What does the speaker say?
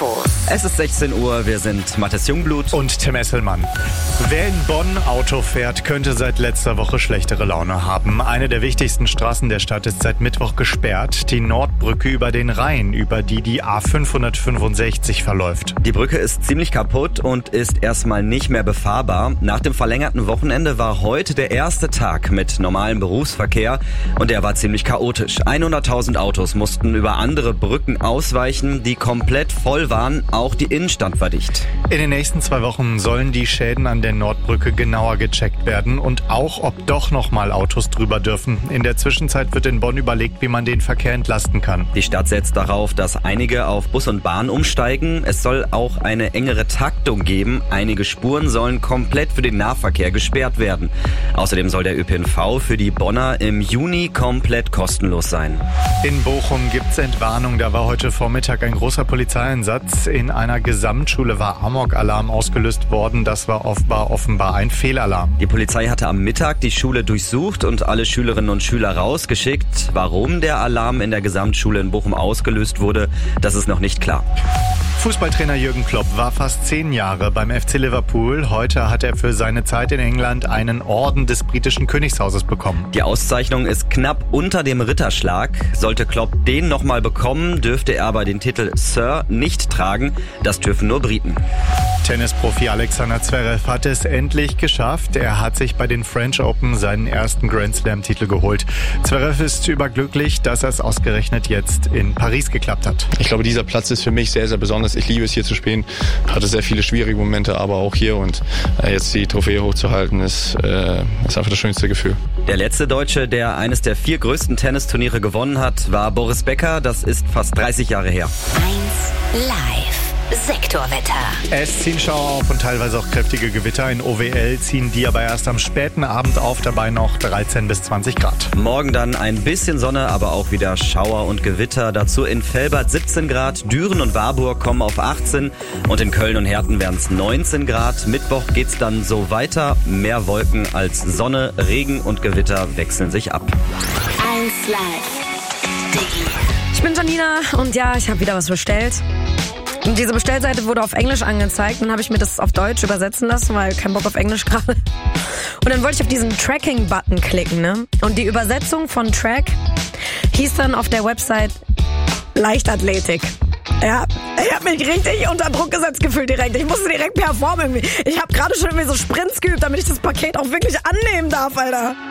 Infos. Es ist 16 Uhr, wir sind Mathis Jungblut und Tim Esselmann. Wer in Bonn Auto fährt, könnte seit letzter Woche schlechtere Laune haben. Eine der wichtigsten Straßen der Stadt ist seit Mittwoch gesperrt. Die Nordbrücke über den Rhein, über die die A565 verläuft. Die Brücke ist ziemlich kaputt und ist erstmal nicht mehr befahrbar. Nach dem verlängerten Wochenende war heute der erste Tag mit normalem Berufsverkehr und der war ziemlich chaotisch. 100.000 Autos mussten über andere Brücken ausweichen, die komplett voll waren. Auch die Innenstadt war dicht. In den nächsten 2 Wochen sollen die Schäden an der Nordbrücke genauer gecheckt werden und auch, ob doch nochmal Autos drüber dürfen. In der Zwischenzeit wird in Bonn überlegt, wie man den Verkehr entlasten kann. Die Stadt setzt darauf, dass einige auf Bus und Bahn umsteigen. Es soll auch eine engere Taktung geben. Einige Spuren sollen komplett für den Nahverkehr gesperrt werden. Außerdem soll der ÖPNV für die Bonner im Juni komplett kostenlos sein. In Bochum gibt's Entwarnung. Da war heute Vormittag ein großer Polizeieinsatz. In einer Gesamtschule war Amok-Alarm ausgelöst worden. Das war offenbar ein Fehlalarm. Die Polizei hatte am Mittag die Schule durchsucht und alle Schülerinnen und Schüler rausgeschickt. Warum der Alarm in der Gesamtschule in Bochum ausgelöst wurde, das ist noch nicht klar. Fußballtrainer Jürgen Klopp war fast 10 Jahre beim FC Liverpool. Heute hat er für seine Zeit in England einen Orden des britischen Königshauses bekommen. Die Auszeichnung ist knapp unter dem Ritterschlag. Sollte Klopp den nochmal bekommen, dürfte er aber den Titel Sir nicht tragen. Das dürfen nur Briten. Tennisprofi Alexander Zverev hat es endlich geschafft. Er hat sich bei den French Open seinen ersten Grand Slam-Titel geholt. Zverev ist überglücklich, dass es ausgerechnet jetzt in Paris geklappt hat. Ich glaube, dieser Platz ist für mich sehr, sehr besonders. Ich liebe es, hier zu spielen. Hatte sehr viele schwierige Momente, aber auch hier. Und jetzt die Trophäe hochzuhalten, ist einfach das schönste Gefühl. Der letzte Deutsche, der eines der 4 größten Tennisturniere gewonnen hat, war Boris Becker. Das ist fast 30 Jahre her. 1 Live. Sektorwetter. Es ziehen Schauer auf und teilweise auch kräftige Gewitter. In OWL ziehen die aber erst am späten Abend auf, dabei noch 13 bis 20 Grad. Morgen dann ein bisschen Sonne, aber auch wieder Schauer und Gewitter. Dazu in Velbert 17 Grad, Düren und Warburg kommen auf 18 und in Köln und Herten werden es 19 Grad. Mittwoch geht's dann so weiter. Mehr Wolken als Sonne, Regen und Gewitter wechseln sich ab. 1 Live. Ich bin Janina und ja, ich habe wieder was bestellt. Und diese Bestellseite wurde auf Englisch angezeigt. Dann habe ich mir das auf Deutsch übersetzen lassen, weil kein Bock auf Englisch gerade. Und dann wollte ich auf diesen Tracking-Button klicken, ne? Und die Übersetzung von Track hieß dann auf der Website Leichtathletik. Ja, ich habe mich richtig unter Druck gesetzt gefühlt direkt. Ich musste direkt performen. Ich habe gerade schon irgendwie so Sprints geübt, damit ich das Paket auch wirklich annehmen darf, Alter.